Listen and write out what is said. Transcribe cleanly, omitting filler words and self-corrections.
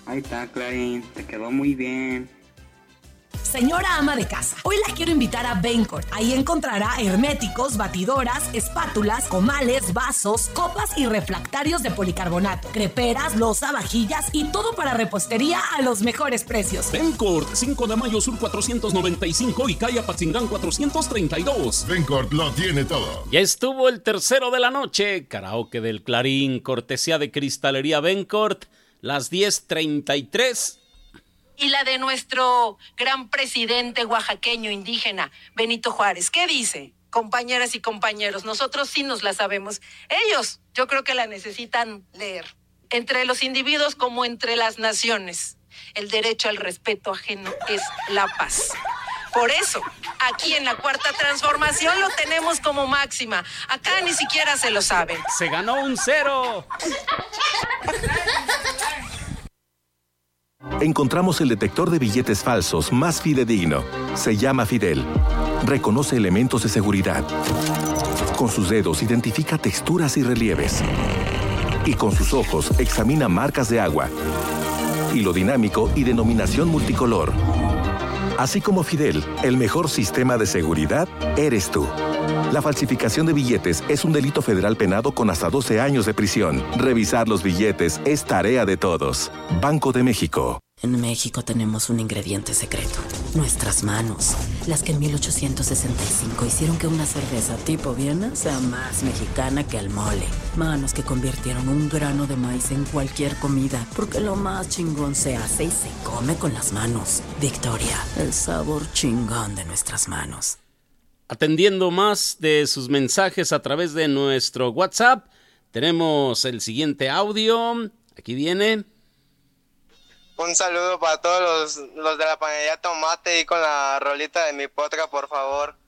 Ahí está, Clarín, te quedó muy bien. Señora ama de casa, hoy la quiero invitar a Bencourt. Ahí encontrará herméticos, batidoras, espátulas, comales, vasos, copas y refractarios de policarbonato, creperas, loza, vajillas y todo para repostería a los mejores precios. Bencourt, 5 de mayo sur 495 y calle Apatzingán 432. Bencourt lo tiene todo. Ya estuvo el tercero de la noche, karaoke del Clarín, cortesía de Cristalería Bencourt, las 10:33. Y la de nuestro gran presidente oaxaqueño indígena, Benito Juárez. ¿Qué dice? Compañeras y compañeros, nosotros sí nos la sabemos. Ellos, yo creo que la necesitan leer. Entre los individuos como entre las naciones, el derecho al respeto ajeno es la paz. Por eso, aquí en la Cuarta Transformación lo tenemos como máxima. Acá ni siquiera se lo saben. Se ganó un 0. Encontramos el detector de billetes falsos más fidedigno. Se llama Fidel. Reconoce elementos de seguridad. Con sus dedos identifica texturas y relieves. Y con sus ojos examina marcas de agua, hilo dinámico y denominación multicolor. Así como Fidel, el mejor sistema de seguridad eres tú. La falsificación de billetes es un delito federal penado con hasta 12 años de prisión. Revisar los billetes es tarea de todos. Banco de México. En México tenemos un ingrediente secreto. Nuestras manos. Las que en 1865 hicieron que una cerveza tipo Viena sea más mexicana que el mole. Manos que convirtieron un grano de maíz en cualquier comida. Porque lo más chingón se hace y se come con las manos. Victoria, el sabor chingón de nuestras manos. Atendiendo más de sus mensajes a través de nuestro WhatsApp, tenemos el siguiente audio. Aquí viene. Un saludo para todos los de la panadería Tomate y con la rolita de mi potra, por favor.